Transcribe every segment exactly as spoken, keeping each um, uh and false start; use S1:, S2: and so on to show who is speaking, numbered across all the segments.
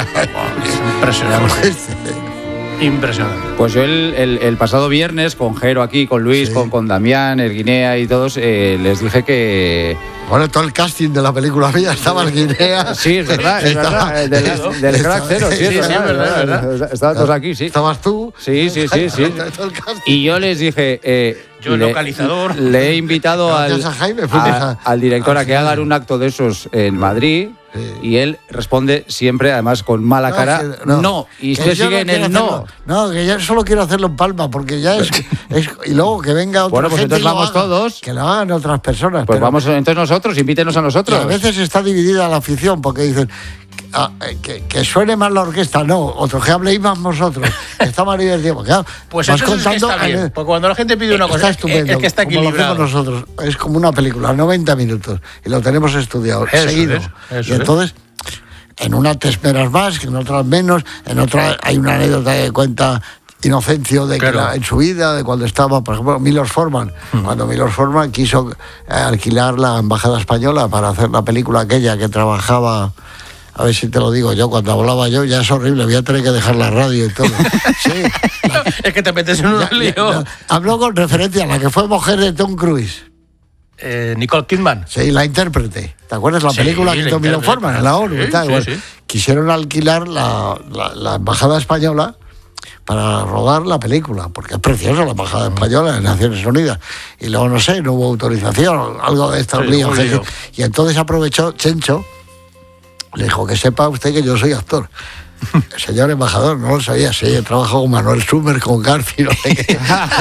S1: Impresionante. Impresionante.
S2: Pues yo el, el, el pasado viernes con Jero aquí, con Luis, sí. con, con Damián, el Guinea y todos, eh, les dije que...
S3: Bueno, todo el casting de la película mía estaba el Guinea.
S2: Sí, es verdad, es
S3: estaba,
S2: verdad. Del,
S3: estaba,
S2: del Crack Cero, sí,
S1: sí,
S2: es
S1: sí,
S2: verdad,
S1: es verdad, es verdad.
S2: Estaban todos aquí, sí.
S3: ¿Estabas tú?
S2: Sí, sí, sí, sí. Y yo les dije... Eh,
S1: yo el localizador.
S2: Le he invitado al,
S3: a Jaime,
S2: a, al director a, a que hagan un acto de esos en Madrid. Sí. Y él responde siempre, además con mala no, cara, que, no. no. Y usted sigue en el no.
S3: No, que yo solo quiero hacerlo en Palma, porque ya es... es y luego que venga otra
S2: bueno, pues
S3: gente
S2: entonces vamos
S3: haga,
S2: todos.
S3: Que lo hagan otras personas.
S2: Pues pero, vamos entonces nosotros, invítenos a nosotros.
S3: A veces está dividida la afición, porque dicen... Que, que suene más la orquesta, no, otros que habléis más vosotros, está más divertido. Claro,
S1: pues entonces contando, es que está bien, porque cuando la gente pide una cosa,
S3: está estupendo,
S1: es que está equilibrado.
S3: Como lo hacemos nosotros, es como una película, noventa minutos, y lo tenemos estudiado,
S1: eso
S3: seguido.
S1: Es, eso
S3: y entonces, es. en una te esperas más, en otras menos, en otra hay una anécdota que cuenta Inocencio de claro. que la, en su vida, de cuando estaba, por ejemplo, Milos Forman, uh-huh. cuando Milos Forman quiso eh, alquilar la embajada española para hacer la película aquella que trabajaba... A ver si te lo digo yo, cuando hablaba yo, ya es horrible, voy a tener que dejar la radio y todo. Sí.
S1: La, es que te metes en un lío.
S3: Habló con referencia a la que fue mujer de Tom Cruise.
S1: Eh, Nicole Kidman.
S3: Sí, la intérprete. ¿Te acuerdas la
S1: sí,
S3: película que hizo Milo Forman en la ONU?
S1: Sí,
S3: y tal?
S1: Sí,
S3: bueno,
S1: sí.
S3: Quisieron alquilar la, la, la embajada española para rodar la película, porque es preciosa la embajada española de Naciones Unidas. Y luego, no sé, no hubo autorización, algo de estos
S1: sí,
S3: líos. Y entonces aprovechó Chencho. Le dijo, que sepa usted que yo soy actor. Señor embajador, no lo sabía, sí, he trabajado con Manuel Sumer, con García, no sé qué.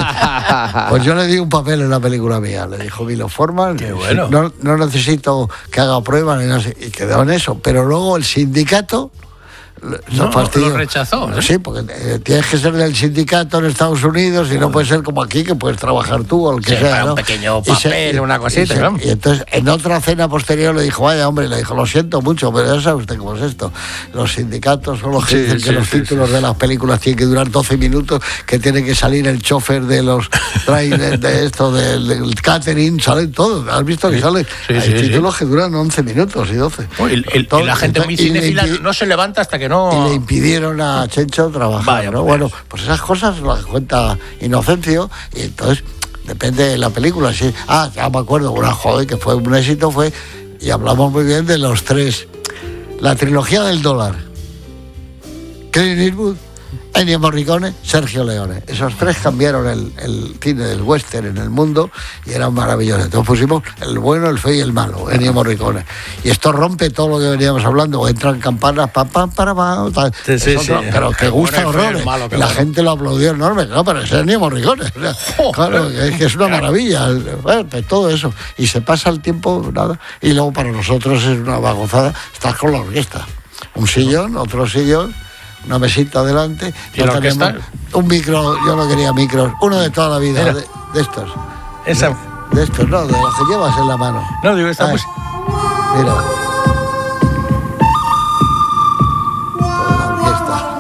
S3: Pues yo le di un papel en la película mía. Le dijo, Milo Forman,
S1: qué bueno.
S3: no, no necesito que haga pruebas, ni no sé, y quedó en eso. Pero luego el sindicato...
S1: No, lo rechazó, ¿eh?
S3: Sí, porque eh, tienes que ser del sindicato en Estados Unidos y no puede ser como aquí, que puedes trabajar tú o el que
S1: sí,
S3: sea,
S1: para
S3: ¿no?
S1: un pequeño papel, y se, una cosita,
S3: y, se,
S1: ¿no?
S3: y entonces, en otra cena posterior le dijo, vaya, hombre, le dijo, lo siento mucho, pero ya sabe usted cómo es esto. Los sindicatos son los que sí, dicen sí, que los sí, títulos sí. de las películas tienen que durar doce minutos, que tiene que salir el chofer de los trailers, de esto, del, del catering, salen todos. ¿Has visto que sí, sale? Sí, Hay sí, títulos sí. que duran once minutos y doce.
S1: Oh, y, y, y la gente muy cinéfila no se levanta hasta que no...
S3: Y le impidieron a Chencho trabajar, Vaya, ¿no? Bueno, pues esas cosas las cuenta Inocencio y entonces depende de la película. Sí. Ah, ya me acuerdo, una joven que fue un éxito fue, y hablamos muy bien de los tres, la trilogía del dólar, Clint Eastwood, Ennio Morricone, Sergio Leone. Esos tres cambiaron el, el cine del western en el mundo y eran maravillosos. Entonces pusimos el bueno, el feo y el malo, Ennio Morricone. Y esto rompe todo lo que veníamos hablando. Entran campanas, pam, pam, para, pam, tal. Sí, sí, sí. Pero que gusta horrores. La bueno. gente lo aplaudió enorme. Claro, pero es Ennio Morricone. O sea, oh, claro, es que es una maravilla. Bueno, todo eso. Y se pasa el tiempo, nada. Y luego para nosotros es una bagozada. Estás con la orquesta. Un sillón, otro sillón. Una mesita adelante.
S1: ¿Y la orquesta?
S3: Un micro, yo no quería micros, uno de toda la vida, de, de estos.
S1: Esa.
S3: De, de estos, no, de los que llevas en la mano.
S1: No, digo, esta
S3: Ay,
S1: pues...
S3: Mira. Con la orquesta.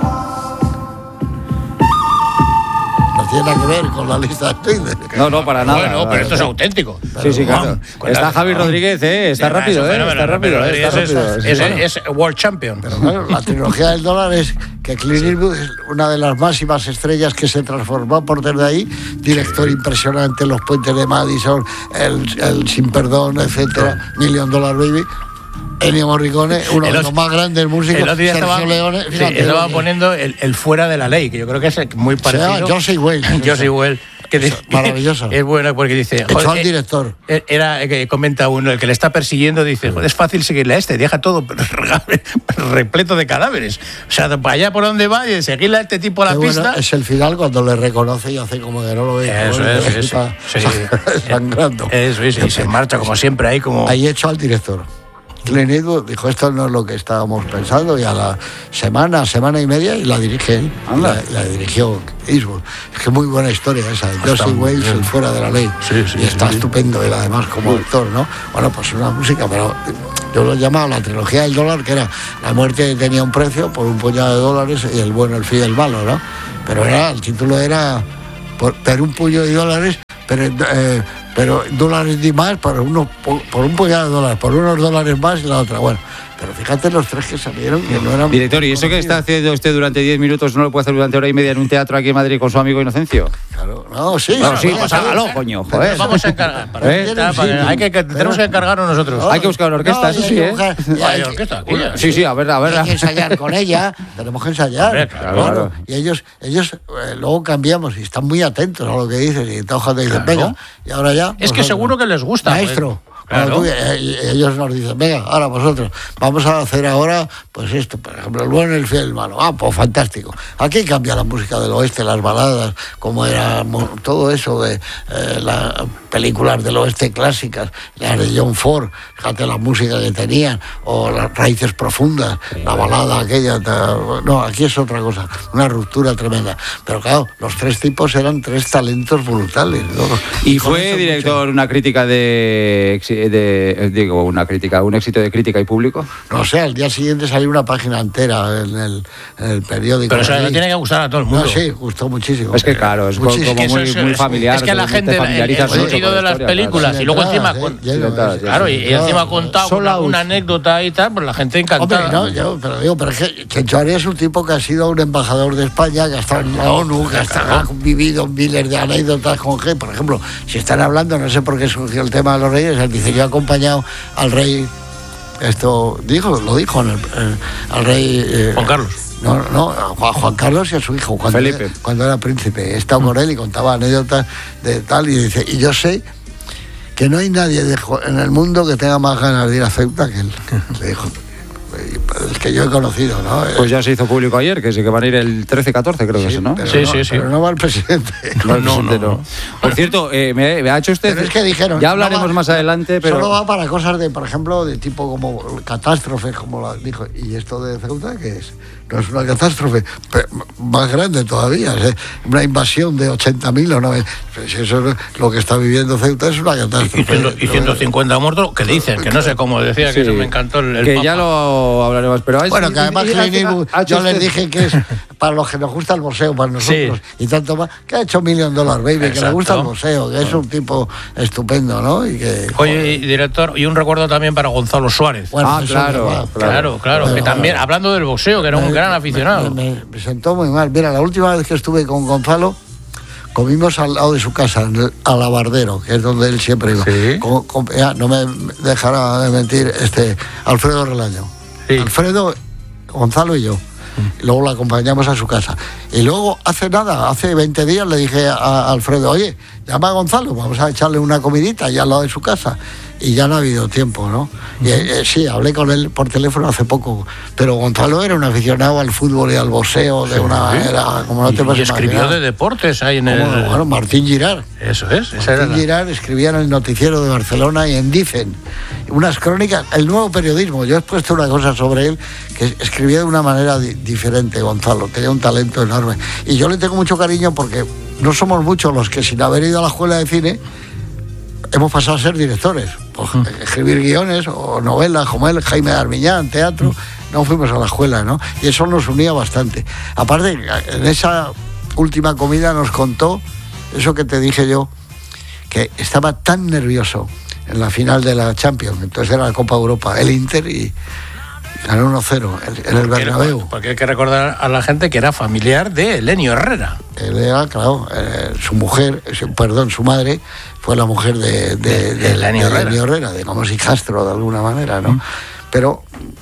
S3: No tiene nada que ver con la lista de Tinder.
S2: No, no, para nada.
S1: Bueno, pero esto es auténtico.
S2: Sí, sí, claro.
S1: Bueno,
S2: está Javi Rodríguez, ¿eh? Está
S1: sí,
S2: rápido, ¿eh? Está rápido,
S1: ¿eh?
S2: Está
S1: es,
S2: rápido.
S1: Es,
S2: sí,
S1: es,
S2: bueno.
S1: es World Champion.
S3: Pero claro, la trilogía del dólar es que Clint Eastwood es una de las máximas estrellas que se transformó por desde ahí, director impresionante, Los Puentes de Madison, el, el Sin Perdón, etcétera, Million Dollar Baby. Ennio Morricone, uno de los más grandes músicos.
S1: El otro día
S3: Sergio
S1: estaba,
S3: Leone,
S1: sí, estaba poniendo el, el Fuera de la Ley, que yo creo que es muy parecido.
S3: Josie Wales.
S1: Josie Wales. Que dice,
S3: maravilloso.
S1: Es bueno porque dice...
S3: Echó al director.
S1: Era, que comenta uno, el que le está persiguiendo, dice, joder, es fácil seguirle a este, deja todo repleto de cadáveres. O sea, para allá por donde va y seguirle a este tipo a la
S3: Qué
S1: pista...
S3: Bueno, es el final cuando le reconoce y hace como que no lo ve.
S1: Eso
S3: bueno,
S1: es,
S3: está
S1: sí, sí.
S3: sangrando.
S1: Eso es, y se marcha como siempre ahí como...
S3: Ahí echó al director. Clint Eastwood dijo, esto no es lo que estábamos pensando, y a la semana, semana y media, y la dirige él, la, la dirigió Eastwood. Es que muy buena historia esa, de Josie Wales, el Fuera de la Ley.
S1: Sí, sí,
S3: y está
S1: sí,
S3: estupendo él además como actor, ¿no? Bueno, pues una música, pero yo lo llamaba la trilogía del dólar, que era la muerte tenía un precio por un puñado de dólares y el bueno, el feo y el malo, ¿no? Pero era, el título era por, por un puñado de dólares, pero... Eh, pero dólares ni más por, uno, por, por un puñado de dólares, por unos dólares más y la otra. Bueno, Pero fíjate los tres que salieron, que no eran...
S2: Director, ¿y eso que está haciendo usted durante diez minutos no lo puede hacer durante hora y media en un teatro aquí en Madrid con su amigo Inocencio?
S3: Claro, no, sí.
S2: Bueno, sí,
S3: sí,
S2: pues
S3: sí,
S2: hágalo,
S3: sí.
S2: coño, joder.
S1: Vamos a encargar. Para
S2: ¿Eh?
S1: para- para- hay que, que- tenemos que encargarnos nosotros.
S3: No,
S2: Hay que buscar una orquesta,
S3: no,
S2: eso
S3: y hay
S2: sí,
S3: que
S2: ¿eh?
S3: buscar- y
S1: Hay
S3: hay-
S1: orquesta, aquella.
S2: Sí, sí, a ver, a ver.
S3: Hay que ensayar con ella, tenemos que ensayar.
S1: Hombre, claro,
S3: Claro.
S2: claro.
S3: Y ellos, ellos eh, luego cambiamos y están muy atentos a lo que dicen. Y entonces cuando dicen,
S1: Claro.
S3: venga, y ahora ya.
S1: Es que
S3: vosotros.
S1: seguro que les gusta.
S3: Maestro.
S1: Claro.
S3: Cuando tú- eh, y ellos nos dicen, venga, ahora vosotros, vamos a hacer ahora, pues esto, por ejemplo, el bueno, el fiel, el malo. Ah, pues fantástico. Aquí cambia la música del oeste, las baladas, como era mo- todo eso de eh, las películas del oeste clásicas, las de John Ford, fíjate la música que tenían, o las raíces profundas, la balada aquella. ta- No, aquí es otra cosa, una ruptura tremenda. Pero claro, los tres tipos eran tres talentos brutales, ¿no?
S2: Y
S3: con
S2: fue,
S3: eso
S2: director, una crítica de, de. Digo, una crítica, un éxito de crítica y público.
S3: No sé, al día siguiente salió una página entera en el, en el periódico.
S1: Pero eso
S3: allí.
S1: le tiene que gustar a todo el mundo.
S3: No, sí, gustó muchísimo.
S2: Es que claro, es
S3: Muchísimo.
S2: como
S1: Que eso
S2: muy,
S1: es-
S2: muy
S1: es-
S2: familiar.
S1: Es que a la
S2: te
S1: gente, el, el
S2: familiarizas mucho
S1: sentido
S2: con
S1: de
S2: la
S1: las
S2: historia,
S1: películas
S3: Sin
S1: y luego
S3: entradas,
S1: encima,
S3: ¿eh?
S1: con-
S3: Lleno,
S2: entradas,
S3: ¿eh?
S1: claro, y, y
S3: No,
S1: encima
S3: no,
S1: contado
S3: sold
S1: con
S3: out.
S1: alguna anécdota y tal, pues la gente encantada.
S3: Hombre, no, yo, pero digo, pero es que Chencho Arias es un tipo que ha sido un embajador de España, que ha estado en la ONU, que ha, estado- ha vivido miles de anécdotas con G. Por ejemplo, si están hablando, no sé por qué surgió el tema de los reyes, él dice, yo he acompañado al rey, esto dijo, lo dijo en el- eh, al rey... eh,
S1: Juan Carlos.
S3: No, no, a Juan, Juan Carlos y a su hijo, cuando,
S2: Felipe.
S3: Era, cuando era príncipe. He estado con él y contaba anécdotas de tal, y dice, y yo sé que no hay nadie de jo- en el mundo que tenga más ganas de ir a Ceuta que él. Le dijo, el que yo he conocido, ¿no?
S2: Pues ya se hizo público ayer, que sí que van a ir el trece catorce, creo que
S3: Sí,
S2: es, ¿no?
S3: pero
S1: Sí,
S3: no,
S1: sí, sí.
S3: Pero no va el presidente.
S2: No,
S1: No,
S2: no,
S1: no, no.
S2: Por cierto, eh, me, me ha hecho usted.
S3: Pero es que dijeron,
S2: Ya
S3: no
S2: hablaremos
S3: va-
S2: más adelante, pero.
S3: Solo va para cosas de, por ejemplo, de tipo como catástrofes, como la dijo. ¿Y esto de Ceuta qué es? No es una catástrofe, pero más grande todavía. ¿eh? Una invasión de ochenta mil o no. Pero si eso es lo que está viviendo Ceuta es una catástrofe.
S1: Y, ciento- y ciento cincuenta muertos, que dicen, que no sé cómo decía, que
S2: Sí,
S1: eso me encantó el, el
S2: que
S1: Papa.
S2: ya lo hablaremos, pero es-
S3: Bueno, que además
S2: y- y-
S3: Clint Eastwood,
S2: ha hecho
S3: yo les
S2: usted-
S3: dije que es para los que nos gusta el boxeo, para nosotros,
S1: Sí.
S3: y tanto más, que ha hecho Million Dollar Baby, que le
S1: Exacto.
S3: gusta el boxeo, que es un tipo estupendo, ¿no? Y que,
S1: Oye, y director, y un recuerdo también para Gonzalo Suárez.
S3: bueno,
S2: Ah,
S3: eso
S2: claro,
S3: que va.
S1: Claro, claro,
S3: Bueno,
S1: que también, hablando del boxeo, que era un
S3: Me-
S1: gran
S3: me-
S1: aficionado.
S3: Me, me- me sentó muy mal. Mira, la última vez que estuve con Gonzalo, comimos al lado de su casa, en el Alabardero, que es donde él siempre iba.
S1: Sí.
S3: Con- con- ya, no me dejará de mentir este Alfredo Relaño.
S1: Sí.
S3: Alfredo, Gonzalo y yo. Y luego lo acompañamos a su casa. Y luego, hace nada, hace veinte días, le dije a, a Alfredo, oye, llama a Gonzalo, vamos a echarle una comidita allá al lado de su casa. Y ya no ha habido tiempo, ¿no? Y, eh, sí, hablé con él por teléfono hace poco, pero Gonzalo era un aficionado al fútbol y al boxeo de una manera, como no te
S1: Y,
S3: puedes
S1: y escribió
S3: imaginar.
S1: de deportes ahí en
S3: Como,
S1: el...
S3: bueno, Martín Girard.
S1: Eso es, esa era
S3: Martín
S1: la...
S3: Girard escribía en el noticiero de Barcelona y en Dicen unas crónicas, el nuevo periodismo. Yo he puesto una cosa sobre él, que escribía de una manera di- diferente, Gonzalo, tenía un talento enorme. Y yo le tengo mucho cariño porque no somos muchos los que sin haber ido a la escuela de cine hemos pasado a ser directores, por escribir guiones o novelas como él, Jaime Armiñán, teatro, no fuimos a la escuela, ¿no? Y eso nos unía bastante. Aparte, en esa última comida nos contó eso que te dije yo, que estaba tan nervioso en la final de la Champions, entonces era la Copa Europa, el Inter, y ganó uno cero en el Bernabéu.
S1: Porque hay que recordar a la gente que era familiar de Elenio Herrera.
S3: Él era, claro, eh, su mujer, su- perdón, su madre fue la mujer de, de,
S1: De- de
S3: de-
S1: Elenio
S3: de
S1: Herrera.
S3: Elenio Herrera, digamos hijastro de alguna manera, ¿no? Pero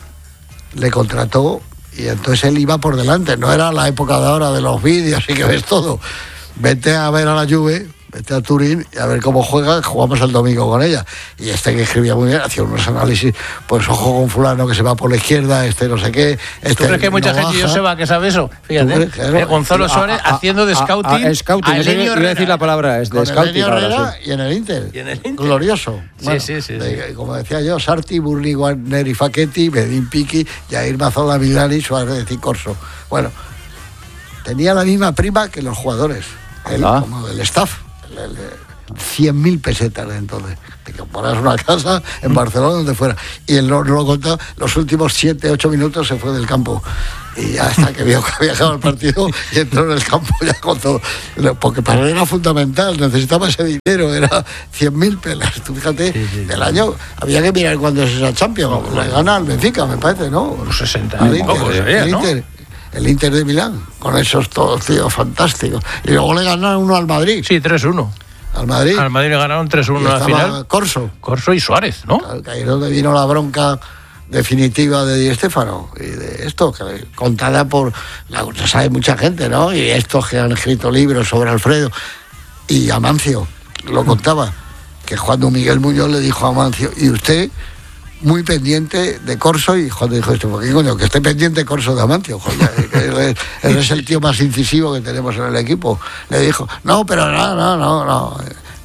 S3: le contrató y entonces él iba por delante, no era la época de ahora de los vídeos y que ves todo. Vete a ver a la Juve, vete a Turín y a ver cómo juega, jugamos el domingo con ella. Y este que escribía muy bien, hacía unos análisis, pues ojo con fulano que se va por la izquierda, este no sé qué. Este
S1: ¿Tú crees que hay mucha
S3: no
S1: gente,
S3: baja.
S1: Joseba, que sabe eso? Fíjate,
S3: crees? Claro.
S1: eh, Gonzalo
S2: A-
S1: Suárez
S2: a- a-
S1: haciendo de
S2: a-
S1: scouting
S2: a- a scouting,
S1: a
S2: eso
S1: Elenio
S2: iba a
S1: Herrera.
S2: decir la palabra, es de
S3: Con
S2: scouting.
S3: Elenio
S2: ahora,
S3: Herrera
S2: sí.
S3: y en el Inter.
S1: Y en el Inter.
S3: Glorioso.
S1: Sí, sí, sí,
S3: de-
S1: sí.
S3: Como decía yo, Sarti, Burli, Neri Facchetti, Bedín Piqui, Jair Mazzola, Milani, Suárez y Corso. Bueno, tenía la misma prima que los jugadores, él,
S2: Ah.
S3: como del staff. El- el- cien mil pesetas de entonces. Te compras una casa en Barcelona, donde fuera. Y él lo, lo contó, los últimos siete, ocho minutos se fue del campo. Y ya hasta que vio que había acabado el partido y entró en el campo ya con todo. Porque para él era fundamental, necesitaba ese dinero, era cien mil pelas. Tú fíjate, sí, sí, del sí. año, había que mirar cuándo es esa Champions. No, le gana al Benfica, me parece, ¿no?
S1: Los sesenta mil pocos,
S3: el, el, Inter, el Inter de Milán, con esos todos tíos fantásticos. Y luego le ganaron uno al Madrid.
S1: Sí, tres uno.
S3: Al Madrid.
S1: Al Madrid le ganaron tres uno en la final.
S3: Corso.
S1: Corso y Suárez, ¿no?
S3: Claro, ahí es donde vino la bronca definitiva de Di Stéfano y de esto, que contada por, la sabe mucha gente, ¿no? Y estos que han escrito libros sobre Alfredo. Y Amancio lo contaba, que cuando Miguel Muñoz le dijo a Amancio, y usted muy pendiente de Corso, y cuando dijo esto, ¿por qué coño? Que esté pendiente de Corso de Amancio, joder, él, él es el tío más incisivo que tenemos en el equipo. Le dijo, no, pero no, no, no, no.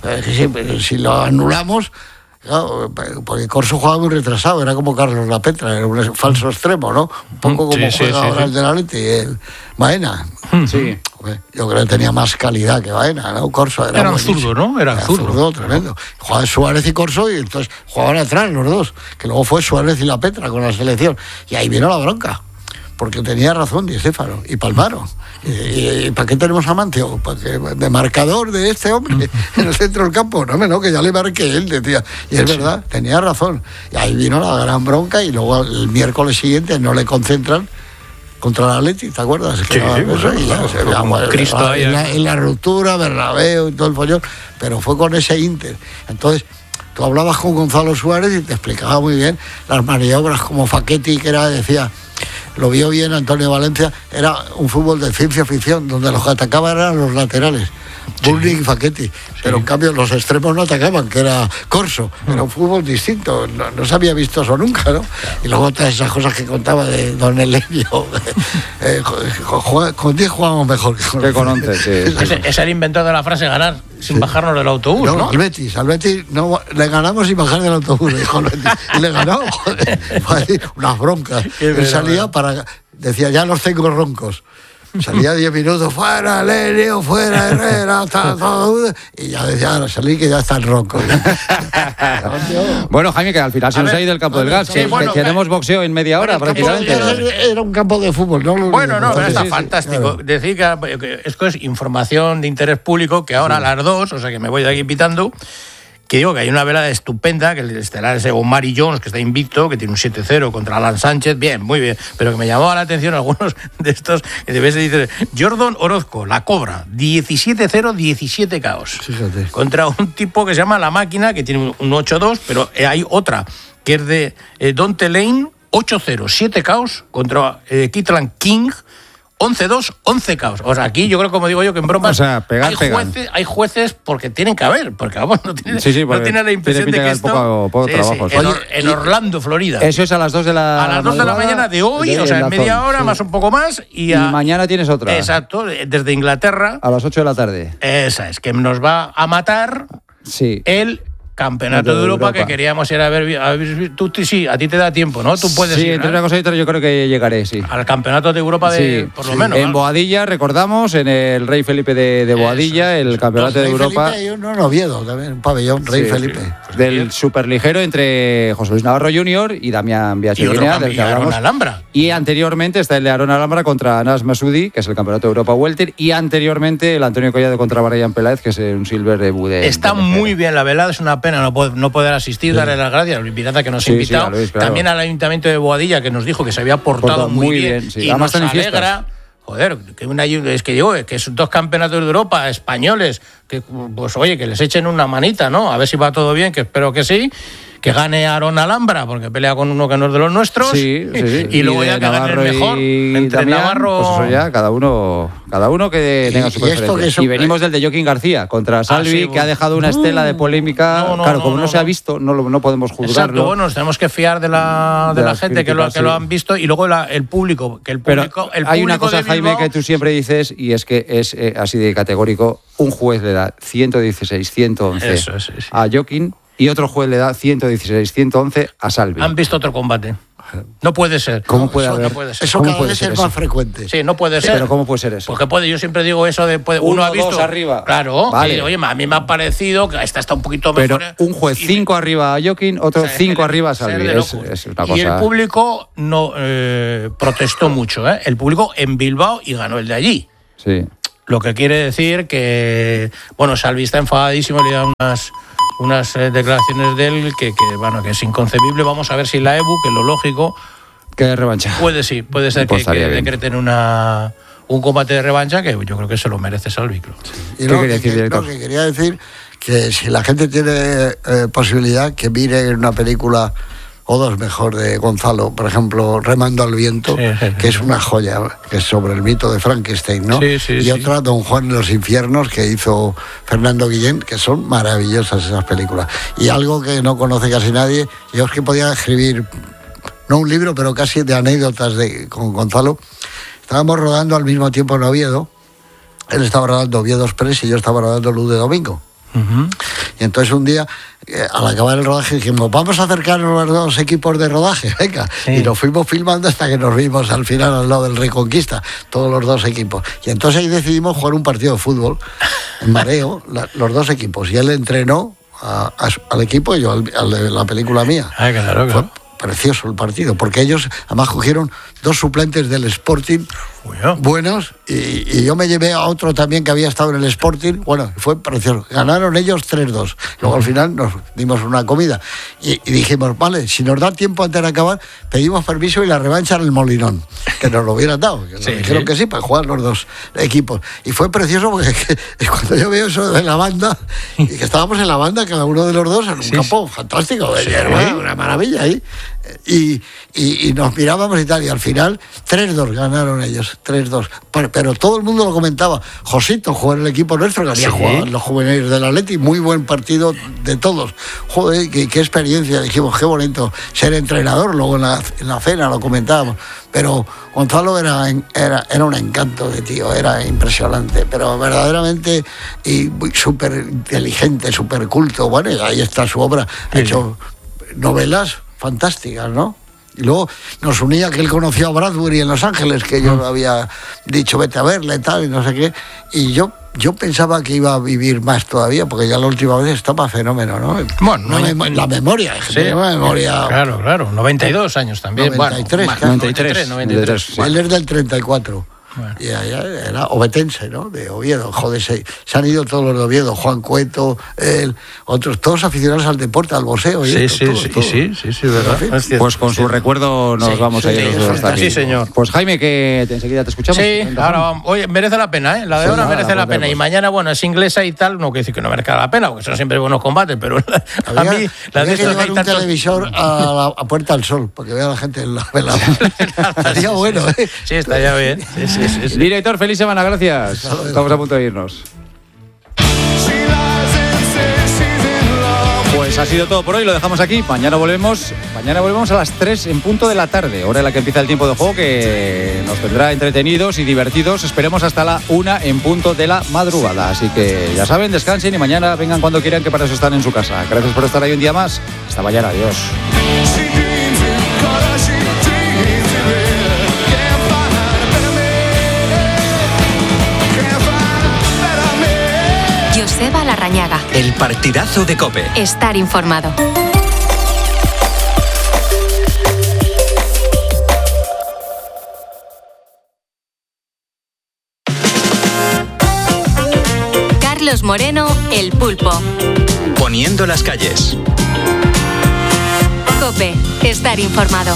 S3: Si, si lo anulamos, claro, porque Corso jugaba muy retrasado, era como Carlos Lapetra, era un falso extremo, ¿no? Un poco como sí, juega sí, ahora sí, el de la Leti, el Baena.
S1: Sí.
S3: Yo creo que tenía más calidad que Baena, ¿no? Corso era,
S1: era un zurdo, ¿no? Era, era zurdo.
S3: zurdo, tremendo. Jugaba Suárez y Corso y entonces jugaban atrás los dos, que luego fue Suárez y Lapetra con la selección. Y ahí vino la bronca, porque tenía razón Di Stéfano y palmaron. ¿Y, y, y para qué tenemos a Amancio? ¿Para qué? ¿De marcador de este hombre en el centro del campo? No, no, que ya le marqué él, decía. Y es verdad, tenía razón. Y ahí vino la gran bronca y luego el miércoles siguiente no le concentran contra el Atleti, ¿te acuerdas?
S1: Sí,
S3: que
S1: sí,
S3: eso,
S1: bueno,
S3: y ya
S1: no,
S3: se veía, bueno,
S1: Cristo
S3: en, la, en la ruptura, Bernabéu y todo el follón, pero fue con ese Inter. Entonces, tú hablabas con Gonzalo Suárez y te explicaba muy bien las maniobras, como Facchetti, que era, decía, lo vio bien Antonio Valencia, era un fútbol de ciencia ficción, donde los que atacaban eran los laterales, sí. Burling y Facchetti, sí. Pero en cambio los extremos no atacaban, que era Corso, no. Era un fútbol distinto, no, no se había visto eso nunca, ¿no? Y luego todas esas cosas que contaba de Don Elenio, eh, con diez jugábamos mejor que con,
S2: que con once, sí.
S1: Es, es el inventor de la frase ganar sin sí. bajarnos del autobús, ¿no? ¿no?
S3: Al Betis, al Betis no, le ganamos sin bajar del autobús, dijo el Betis. Y le ganó, joder, fue ahí unas broncas. Él salía para, decía, ya los tengo roncos. Salía diez minutos, fuera Elenio, fuera Herrera, está todo. Y ya decía, ahora salí que ya están roncos.
S2: Bueno, Jaime, que al final se nos ha ido el campo del gas. Sí, que, bueno, que tenemos boxeo en media hora, prácticamente.
S3: Era un campo de fútbol, ¿no?
S1: Bueno, no, pero está sí, fantástico. Sí, claro. Decir que, que esto es información de interés público, que ahora sí. A las dos, o sea que me voy de aquí invitando, que digo que hay una velada estupenda, que el estelar es Omar Jones, que está invicto, que tiene un siete cero contra Alan Sánchez, bien, muy bien, pero que me llamaba la atención algunos de estos, que de vez se dice, Jordan Orozco, la Cobra, diecisiete cero, diecisiete caos, fíjate. Contra un tipo que se llama La Máquina, que tiene un ocho dos, pero hay otra, que es de eh, Dante Lane, ocho cero, siete caos, contra eh, Kitlan King, once dos, once caos. O sea, aquí yo creo, como digo yo, que en bromas,
S2: o sea, pegar,
S1: hay, jueces, hay jueces porque tienen que haber, porque vamos, no tienen,
S2: sí, sí,
S1: no tienen la impresión
S2: tiene
S1: de que esto...
S2: Poco, poco
S1: sí,
S2: trabajo,
S1: sí, en, Or, en Orlando, Florida.
S2: Eso es a las dos de la
S1: A las dos de la mañana de hoy, de, o sea, en media hora, sí. Más un poco más. Y, a,
S2: y mañana tienes otra.
S1: Exacto, desde Inglaterra.
S2: A las ocho de la tarde.
S1: Esa es, que nos va a matar
S2: sí.
S1: el... Campeonato de, de Europa, Europa que queríamos ir a ver, a ver. Tú sí, a ti te da tiempo, ¿no? Tú puedes
S2: sí,
S1: ir. Sí,
S2: entre una cosa y otra yo creo que llegaré, sí.
S1: Al Campeonato de Europa de, sí, por lo sí. menos.
S2: En Boadilla, recordamos, en el Rey Felipe de, de Boadilla, eso, el Campeonato de Europa.
S3: Felipe, hay uno en Oviedo, también, un pabellón, Rey sí, Felipe. Sí.
S2: Pues del superligero entre José Luis Navarro junior y Damián Biacheguinea, del que hablamos.
S1: Alhambra.
S2: Y anteriormente está el de Aaron Alhambra contra Anas Masudi, que es el Campeonato de Europa Welter, y anteriormente el Antonio Collado contra Brian Peláez, que es un silver de Bude.
S1: Está
S2: de
S1: muy bien la velada, es una pena no poder, no poder asistir, sí. Darle las gracias a Luis Pirata que nos
S2: sí,
S1: ha invitado,
S2: sí, Luis, claro.
S1: También al Ayuntamiento de Boadilla que nos dijo que se había portado muy, muy bien, bien sí. Y además nos alegra, joder, que una, es que digo, que son dos campeonatos de Europa españoles, que pues oye, que les echen una manita, ¿no? A ver si va todo bien, que espero que sí. Que gane Aaron Alhambra, porque pelea con uno que no es de los nuestros.
S2: Sí, sí, sí.
S1: Y, y luego ya que gane el mejor. Entre Damián, Navarro.
S2: Pues eso ya, cada uno, cada uno que tenga su preferencia. Y, y venimos del de Joaquín García contra Salvi, ah, sí, bueno. Que ha dejado una estela de polémica. No, no, claro, no, como no, no se ha visto, no, lo, no podemos juzgarlo.
S1: Exacto, bueno, nos tenemos que fiar de la, de de la gente que lo, que lo han visto y luego la, el público. Que el público
S2: Pero
S1: el
S2: hay
S1: público
S2: una cosa, Jaime, que tú siempre dices, y es que es eh, así de categórico: un juez le da ciento dieciséis, ciento once
S1: eso, eso, sí.
S2: a Joaquín. Y otro juez le da ciento dieciséis, ciento once a Salvi.
S1: Han visto otro combate. No puede ser.
S2: ¿Cómo puede
S3: eso,
S2: haber?
S3: No puede ser. Eso cada vez es más frecuente.
S1: Sí, no puede ser.
S2: Pero ¿cómo puede ser eso?
S1: Porque puede, yo siempre digo eso de puede,
S2: uno,
S1: uno ha visto
S2: dos arriba.
S1: Claro.
S2: Vale.
S1: Y, oye, a mí me ha parecido que esta está un poquito mejor.
S2: Pero un juez cinco y, arriba a Joaquín, otro o sea, cinco arriba a Salvi. Es, es una cosa.
S1: Y el público no eh, protestó mucho, ¿eh? El público en Bilbao y ganó el de allí.
S2: Sí.
S1: Lo que quiere decir que, bueno, Salvi está enfadadísimo, le da unas unas eh, declaraciones de él que, que, bueno, que es inconcebible. Vamos a ver si la E B U, que es lo lógico,
S2: que revancha.
S1: Puede sí, puede ser pues que, que decreten una un combate de revancha que yo creo que se lo merece Salvi.
S3: Sí. Y lo, que, que, lo que quería decir que si la gente tiene eh, posibilidad que mire una película o dos mejor de Gonzalo, por ejemplo, Remando al viento, sí, sí, sí. que es una joya, que es sobre el mito de Frankenstein, ¿no?
S1: Sí, sí,
S3: y
S1: sí.
S3: otra, Don Juan en los infiernos, que hizo Fernando Guillén, que son maravillosas esas películas. Y algo que no conoce casi nadie, yo es que podía escribir, no un libro, pero casi de anécdotas de, con Gonzalo. Estábamos rodando al mismo tiempo en Oviedo, él estaba rodando Oviedo Express y yo estaba rodando Luz de Domingo. Uh-huh. Y entonces un día, eh, al acabar el rodaje, dijimos, vamos a acercarnos los dos equipos de rodaje, venga. Sí. Y nos fuimos filmando hasta que nos vimos al final al lado del Reconquista, todos los dos equipos. Y entonces ahí decidimos jugar un partido de fútbol en mareo, la, los dos equipos. Y él entrenó a, a, al equipo y yo al, al de la película mía.
S1: Ah, claro, claro.
S3: Fue precioso el partido, porque ellos además cogieron dos suplentes del Sporting bueno. buenos y, y yo me llevé a otro también que había estado en el Sporting, bueno, fue precioso, ganaron ellos tres dos, luego uh-huh. al final nos dimos una comida y, y dijimos, vale, si nos da tiempo antes de acabar, pedimos permiso y la revancha en el Molinón, que nos lo hubieran dado, que nos sí, dijeron sí. que sí, para jugar los dos equipos, y fue precioso porque que, cuando yo veo eso de la banda, y que estábamos en la banda, cada uno de los dos, en un sí, campo sí. fantástico, sí, una, una maravilla ahí, y, y, y nos mirábamos y tal, y al final tres dos ganaron ellos, tres dos, pero, pero todo el mundo lo comentaba. Josito jugó en el equipo nuestro, que había sí. jugado en los juveniles del Atleti, muy buen partido de todos. Joder, qué, qué experiencia, dijimos, qué bonito ser entrenador, luego en la, en la cena lo comentábamos, pero Gonzalo era, era, era un encanto de tío, era impresionante, pero verdaderamente y súper inteligente, súper culto, bueno, y ahí está su obra, ha sí. hecho novelas fantásticas, ¿no? Y luego nos unía que él conoció a Bradbury en Los Ángeles, que yo había dicho vete a verle y tal, y no sé qué. Y yo yo pensaba que iba a vivir más todavía, porque ya la última vez estaba fenómeno, ¿no?
S1: Bueno, no,
S3: mem- la memoria,
S1: sí,
S3: una memoria.
S1: Claro, claro, noventa y dos años también.
S3: noventa y tres,
S1: bueno,
S3: claro.
S1: noventa y tres, noventa y tres.
S3: Bueno. Él es del treinta y cuatro. Bueno. Y allá era obetense, ¿no? De Oviedo, joder, se, se han ido todos los de Oviedo, Juan Cueto, él, otros, todos aficionados al deporte, al boxeo.
S1: Sí,
S3: esto,
S1: sí,
S3: todo,
S1: sí,
S3: todo.
S1: sí, sí, sí, verdad.
S2: En fin, pues con su recuerdo nos sí, vamos
S1: sí,
S2: a ir
S1: sí,
S2: los dos.
S1: Sí, sí, señor.
S2: Pues Jaime, que enseguida te escuchamos.
S1: Sí, ahora vamos. Oye, merece la pena, ¿eh? La de sí, ahora nada, merece la pena. Pues. Y mañana, bueno, es inglesa y tal, no quiere decir que no merezca la pena, porque son siempre buenos combates, pero la, a
S3: había,
S1: mí la
S3: había
S1: de
S3: que llevar hay un tantos... televisor a, la, a Puerta al Sol, porque vea la gente en la velada. Estaría bueno, ¿eh?
S1: Sí, estaría bien. Sí, sí, sí, sí.
S2: Director, feliz semana, gracias. Estamos a punto de irnos. Pues ha sido todo por hoy, lo dejamos aquí. Mañana volvemos, mañana volvemos a las tres en punto de la tarde, hora en la que empieza el tiempo de juego, que nos tendrá entretenidos y divertidos. Esperemos hasta la una en punto de la madrugada. Así que ya saben, descansen y mañana vengan cuando quieran, que para eso están en su casa. Gracias por estar ahí un día más. Hasta mañana, adiós.
S4: Joseba Larrañaga.
S5: El partidazo de COPE.
S4: Estar informado. Carlos Moreno, El Pulpo.
S5: Poniendo las calles.
S4: COPE. Estar informado.